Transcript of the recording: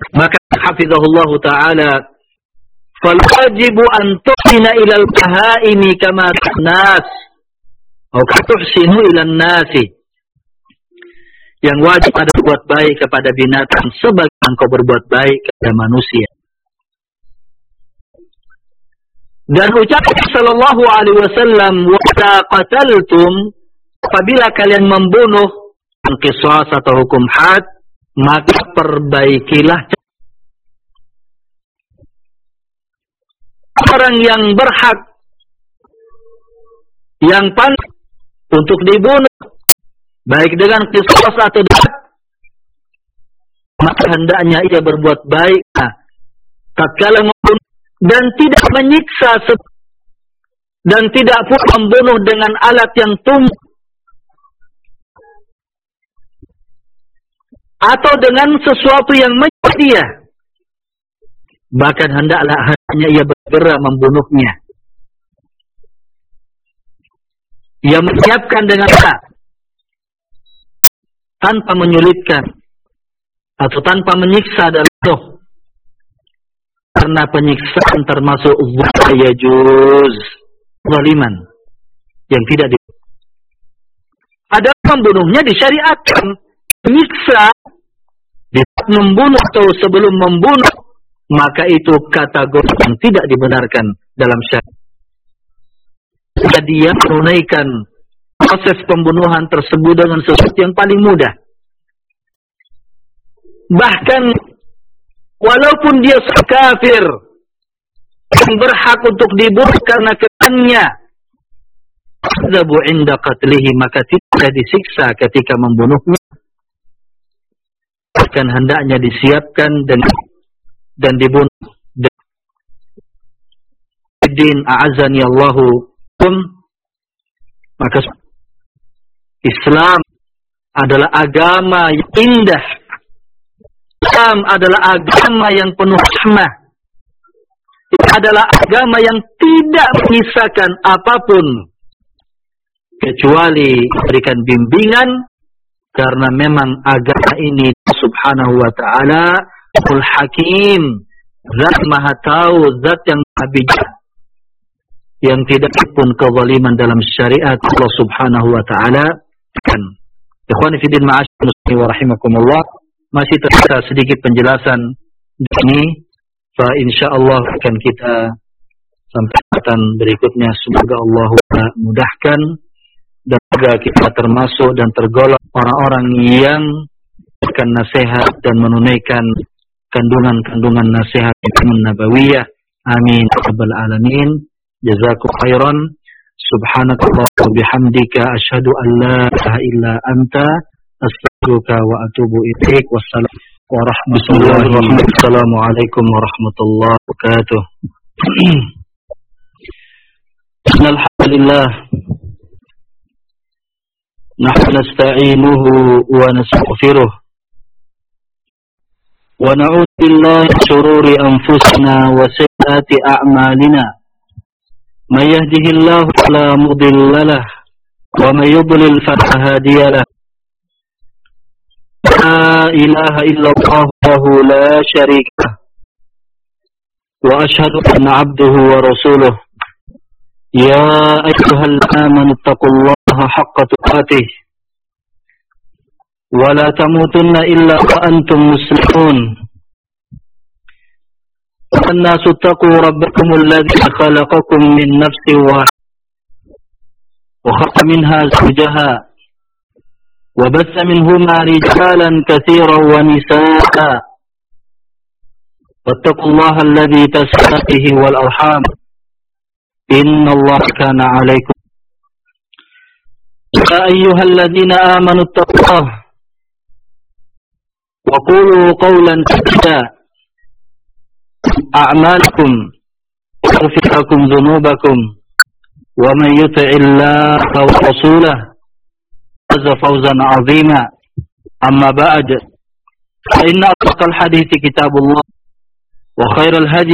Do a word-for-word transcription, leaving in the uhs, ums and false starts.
Maka hafizahullah ta'ala, falwajibu an tuhsina ilal bahaimi kama tuhnas atau tuhsinu ilan nasi. Yang wajib ada berbuat baik kepada binatang sebagaimana engkau berbuat baik kepada manusia. Dan ucapan sallallahu alaihi wasallam, wa idza qataltum, apabila kalian membunuh, qisas atau hukum had, maka perbaikilah. Orang yang berhak, yang pantas untuk dibunuh, baik dengan qisas atau had, maka hendaknya ia berbuat baik nah, tatkala membunuh, dan tidak menyiksa dan tidak pula membunuh dengan alat yang tumpul atau dengan sesuatu yang menyiksa dia. Bahkan hendaklah hanya ia bergerak membunuhnya. Ia menyiapkan dengan hak, tanpa menyulitkan atau tanpa menyiksa dan roh. Karena penyiksaan termasuk yajuz, zaliman yang tidak di. Ada membunuhnya disyariatkan, menyiksa di saat membunuh atau sebelum membunuh, maka itu kategori yang tidak dibenarkan dalam syariat. Jika dia menunaikan proses pembunuhan tersebut dengan sesuatu yang paling mudah, bahkan walaupun dia kafir yang berhak untuk dibunuh karena kehannya, adabu inda qatlihi, maka tidak disiksa ketika membunuhnya. Bahkan hendaknya disiapkan dan dan dibunuh. Din a'azani Allahu kum, maka Islam adalah agama yang indah. Islam adalah agama yang penuh rahmah. Itu adalah agama yang tidak menyisakan apapun kecuali memberikan bimbingan, karena memang agama ini subhanahu wa ta'ala Al Hakim, zat maha tahu, zat yang maha bijak, yang tidak pun kezaliman dalam syariat Allah subhanahu wa ta'ala. Ikhwani fi din ma'asyiral muslimin wa rahimakumullah, masih tersisa sedikit penjelasan ini, fa insyaallah akan kita sampaikan berikutnya. Semoga Allah mudahkan dan semoga kita termasuk dan tergolong orang-orang yang memberikan nasihat dan menunaikan kandungan-kandungan nasihat Imam Nabawiyah. Amin ya rabbal alamin. Jazakum khairan. Subhanakallahumma wa bihamdika asyhadu an la ilaha illa anta astaghfiruka wa atubu ilaik. Wassalamu warahmatullahi wabarakatuh. Alhamdulillah, nahnu nasta'inuhu wa nastaghfiruh wa na'udzu billahi min shururi anfusina wa sayyiati a'malina. May yahdihillahu fala mudilla lahu wa may yudlil fala hadiya lahu. La ilaha illallah wahdahu la syarika lahu wa ashhadu anna 'abduhu wa rasuluh. Ya ayyuhalladzina amanu taqullaha haqqa tuqatih wa la tamutunna illa wa antum muslimun. الناس اتقوا ربكم الذي خلقكم من نفس واحدة وخلق منها زوجها وبث منهما رجالا كثيرا ونساء واتقوا الله الذي تساءلون به والأرحام إن الله كان عليكم. يا أيها الذين آمنوا اتقوا الله وقولوا قولا سديدا أعمالكم يغفر لكم ذنوبكم ومن يطع الله ورسوله فاز فوزا عظيما. أما بعد، فإن أصدق الحديث كتاب الله وخير الهدي